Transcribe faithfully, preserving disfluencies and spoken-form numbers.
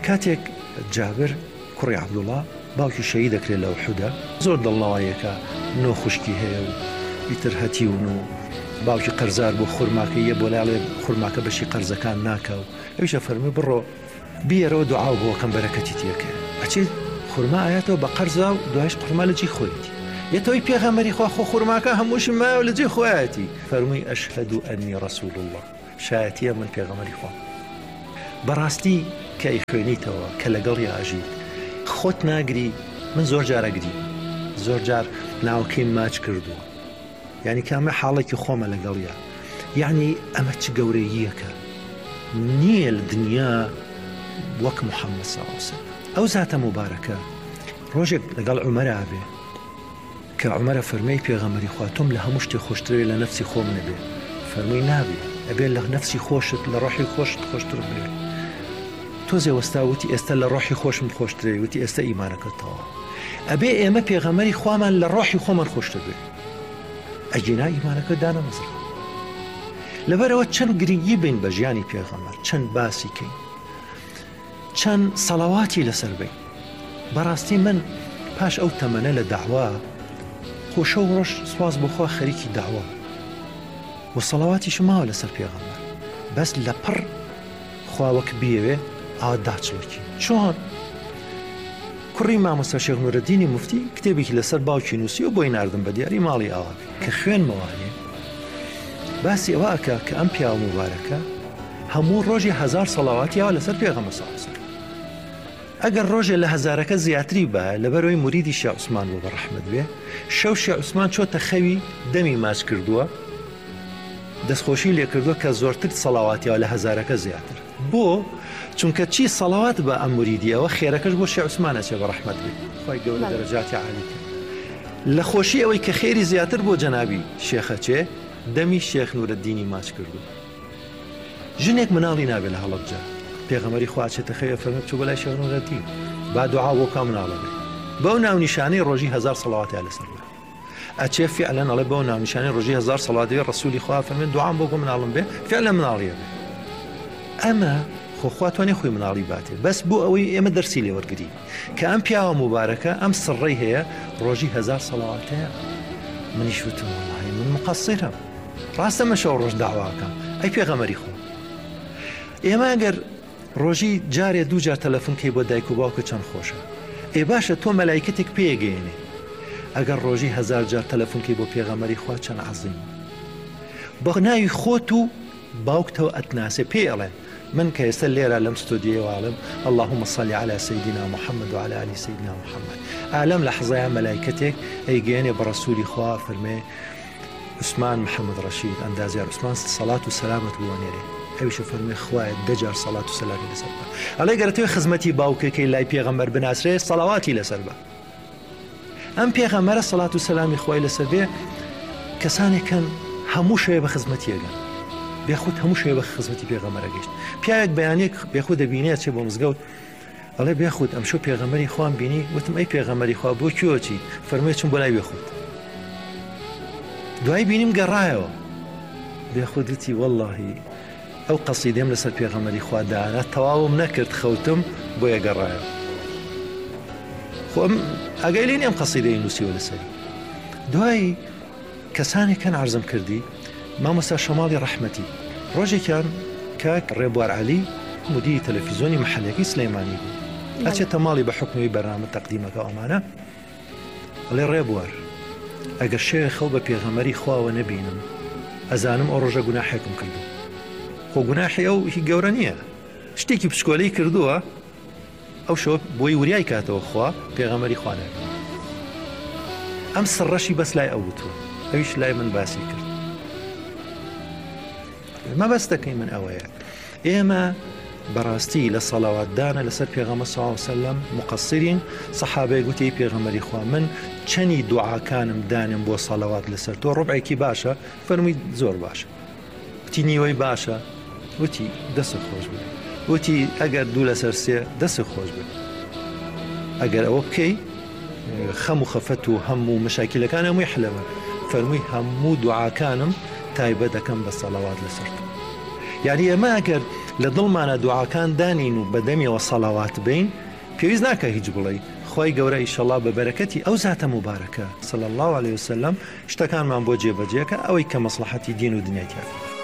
کاتێک جابر کوڕی عەبدوڵڵا باوکی شەهید دەکرێت لە ئوحودە زۆر دڵنەواییەکە نۆ خوشکی هەیە و ئیتر هەتیون و باوکی قەرزار بۆ خورماکە یە بۆ لاڵێ خورماکە بەشی قەرزەکان ناکە و ئەویشە فەرمی بڕۆ بیەرەوە دوعاو بۆکەم بەرەکەتی تێکە ئەچێت خورما ئاياتەوە بە قەرزا و دوایش قورما لە جێ خۆیەتی یەتەوەی پێغەمبەری خوا خۆ خورماکە هەمووشم مایەوە لە جێ خۆیەتی فەرمووی ئەشهەدو ئەنی ڕەسوول الله شایەتیە من پێغەمبەری خوا بەڕاستی کە ئەی خوێنیتەوە کە لەگەڵی ئاژیت خۆت ناگری من زۆر جارەگری زۆر جار ناوکەی ماچ کردووە یعنی کامە حاڵێکی خۆمە لەگەڵیە یعنی ئەمە چ گەورەییەکە نییە لە دنیا وەک محەممەد صلی الله علیه وسلم ئەو زاتە مبارەکە ڕۆژێک لەگەڵ عومەرە بێ کە عومەرە فەرمەی پێغەمبەری خوا تۆم لە هەموو شتێ خۆشترێ لە نەفسی خۆم نەبێ فەرمووی نابێ ئەبێ لە نەفسی خۆشت لە ڕۆحی خۆشت خۆشتر بێ تۆزێ وەستا وتی ئێستا لە ڕۆحی خۆشم خۆشترێ وتی ئێستا ئیمانەکەتەوە ئەبێ ئێمە پێغەمبەری خوامان لە ڕۆحی خۆمان خۆشتر بێ ئەجینا ئیمانەکە دانەمەزرا لەبەرەوە چەند گرنگی بین بە ژیانی پێغەمبەر چەند باسی کەین چەند سەڵاواتی لەسەر بین بەڕاستی من پاش ئەو تەمەنە لە داوا خۆشە و ڕۆژ سواز بخوا خەریکی داوا و سەڵاواتی شماوە لەسەر پێغەمبەر بەس لە پڕ خواوەک بیەوێ ئاوا داچڵکی چۆن کوڕی مامۆستا شێخ نورەدینی موفتی کتێبێکی لەسەر باوکی نووسی و بۆی ناردم بە دیاری ماڵی ئاوا کە خوێنمەوانێ باسی ئەوە ئەکا کە ئەم پیاوە مبارەکە هەموو ڕۆژی هەزار سەڵاواتیەوە لەسەر پێغەمبەر صلی الله علیه وسلم ئەگەر ڕۆژێ لە هەزارەکە زیاتری بە لەبەرەوەی موریدی شێخ عوسمان بۆ بەڕەحمەت بێ شەو شێخ عوسمان چۆتە خەوی دەمی ماچ کردووە دەستخۆشی لێ کردووە کە زۆرتر سەڵاواتیەوە لە هەزارەکە زیاتر بۆ چونکە چی سەڵاوات بە ئەم موریدیەوە خێرەکەش بۆ شێخ عوسمانە چێ بەڕەحمەت بێ خۆی گەورە دەرەجاتی عالی لە خۆشی ئەوەی کە خێری زیاتر بۆ جەنابی شێخە چێ دەمی شێخ نورەدینی ماچ کردو ژنێک مناڵی نابێت لە هەڵەبجە پێغەمبەری خوا چێتە خەوی فەرمێ بچوو بەلای شێخ نورەدین با دوعا بۆ کا مناڵە بێ بەو ناونیشانەی ڕۆژی هەزار سەڵاواتیا لەسەر بێ ئەچێ فعلەن ئەڵێ بەو ناونیشانەی ڕۆژی هەزار سەڵاوات بێ ڕەسوولی خوا فەرمێ دوعام بۆ بۆ مناڵم بێ فعلەن مناڵیە بێ ئەمە خۆ خوا توانێ خۆی مناڵی باتێ بەس بۆ ئەوەی ئێمە دەرسی لێ وەرگری کە ئەم پیاوە مبارەکە ئەم سڕەی هەیە ڕۆژی هەزار سەڵاواتەیە منیش وتم وڵڵاهی من مقەسیرم ڕاستە من شەو ڕۆژ داواکەم ئەی پێغەمبەری خۆ ئێمە ئەگەر ڕۆژی جارێ دوو جار تەلەفۆن کەی بۆ دایک و باوکە چەند خۆشە ئێ باشە تۆ مەلایکەتێک پێگەێنێ ئەگەر ڕۆژی هەزار جار تەلەفۆن کەی بۆ پێغەمبەری خوا چەند عەزیم بە ناوی خۆت و باوکتەوە ئەتناسێ پێ ئەڵێ من کە ئێستا لێرە لەم ستودیۆواڵم اللهم صل على سيدنا محمد وعلى آل سيدنا محمد ئالەم لە حەزەیە مەلایکەتێک ئەیگەێنێ بە ڕەسوولی خوا فەرمێ عوسمان محەممەد ڕەشید ئەندازیار عوسمان سەڵات و سەلامت بوەنێرێ ئەویشە فەرمێ خوایە دەجار سەڵات و سەلامی لەسەر بە ئەڵێ گەرەتەوەی خزمەتی باوکەکەی لای پێغەمبەر بناسرێ سەڵاواتی لەسەر بە ئەم پێغەمبەرە سەڵات و سەلامی خوای لەسەر بێ کەسانێکن هەموو شەوێ بە خزمەتیەگەن بێخود هەموو شوێ بە خزمەتی پێغەمبەرە گەیشت پیاوێک بەیانێک بێخود دەبینێت چێ بۆ مزگەوت ئەڵێ بێخود ئەمشەو پێغەمبەری خوام بینی وتم ئەی پێغەمبەری خوا بۆ کیۆچی فەرمووی چوون بۆ لای بێخود دوای بینیم گەڕایەوە بێخود وتی وەڵڵاهی ئەو قەسیدەم لەسەر پێغەمبەری خوا دانا تەواوم نەکرد خەوتم بۆیە گەڕایەوە خۆم ئەگەی لێنی ئەم قەسیدەی نووسیوە لەسەری دوای کەسانێکەن عەرزم کردی مامۆستا شەماڵی ڕەحمەتی ڕۆژێکیان کاک ڕێبوار عەلی مدیری تەلەڤیزیۆنی مەحەللەکەی سلەیمانی بوو ئەچێتە ماڵی بە حوکمی بەرنامە تەقدیمەکە ئەمانە ئەڵێ ڕێبوار ئەگەر شەوێ خەو بە پێغەمبەری خواوە نەبینم ئەزانم ئەو ڕۆژە گوناحێکم کردو خۆ گوناحی ئەو هی گەورە نییە شتێکی پشکۆلەی کردووە ئەو شەوە بۆی وریای کاتەوە خوا پێغەمبەری خوا نەبێ ئەم سڕەشی بەس لای ئەو بوتوە ئەویش لای من باسی کرد مەبەستەکەی من ئەوەیە ئێمە بەڕاستی لە سەڵاواتدانە لەسەر پێغەمبەر صلی الله علیه وسلم مقەسرین سەحابەی گوتی پێغەمبەری خوا من چەنی دوعاکانم دانم بۆ سەڵاوات لەسەر تۆ ڕوبعێکی باشە فەرمووی زۆر باشە وتی نیوەی باشە وتی دەست خۆش بێ وتی ئەگەر دوو لەسەر سێ دەست خۆش بێ ئەگەر ئەوە بکەی خەم و خەفەت و هەموو مشاکلەکان هەمووی حلەوە فەرمووی هەموو دوعاکانم تایبەت دەکەم بە سەڵاوات لەسەر تۆ یعنی ئێمە ئەگەر لە دڵمانە دوعاکان دانین و بەدەمیەوە سەڵاوات بین پێویست ناکە هیچ بڵێ خی گەورە ئیشەڵا بە بەرەکەتی ئەو زاتە مبارەکە صلی الله عليه وسلم شتەکانمان بۆ جێبەجێکە ئەوەی کە مەسلحەتی دین و دنیای